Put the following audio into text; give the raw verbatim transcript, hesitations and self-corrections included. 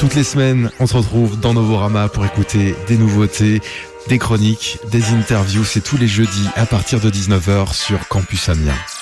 Toutes les semaines, on se retrouve dans Novorama pour écouter des nouveautés, des chroniques, des interviews. C'est tous les jeudis à partir de dix-neuf heures sur Campus Amiens.